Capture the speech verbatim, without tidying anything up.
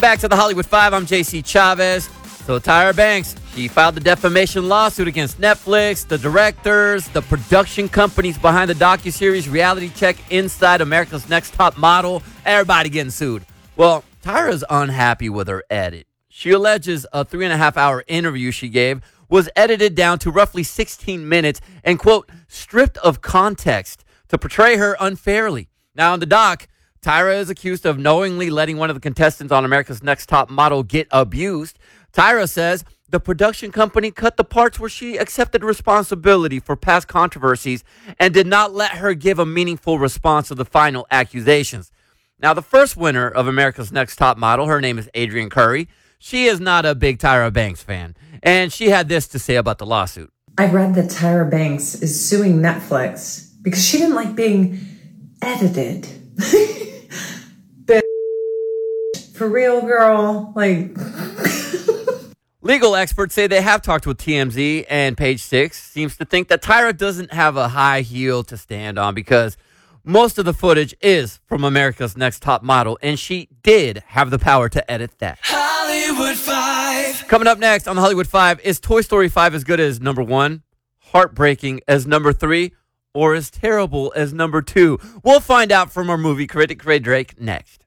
Back to the Hollywood Five. I'm J C Chavez. So Tyra Banks, she filed the defamation lawsuit against Netflix, the directors, the production companies behind the docuseries Reality Check Inside America's Next Top Model. Everybody getting sued. Well, Tyra's unhappy with her edit. She alleges a three and a half hour interview she gave was edited down to roughly sixteen minutes and, quote, stripped of context to portray her unfairly. Now, in the doc, Tyra is accused of knowingly letting one of the contestants on America's Next Top Model get abused. Tyra says the production company cut the parts where she accepted responsibility for past controversies and did not let her give a meaningful response to the final accusations. Now, the first winner of America's Next Top Model, her name is Adrienne Curry. She is not a big Tyra Banks fan, and she had this to say about the lawsuit. I read that Tyra Banks is suing Netflix because she didn't like being edited. But for real, girl, like... Legal experts say they have talked with T M Z, and Page Six seems to think that Tyra doesn't have a high heel to stand on because most of the footage is from America's Next Top Model, and she did have the power to edit that. Hollywood Five. Coming up next on the Hollywood Five, is Toy Story five as good as number one, heartbreaking as number three, or as terrible as number two? We'll find out from our movie critic, Ray Drake, next.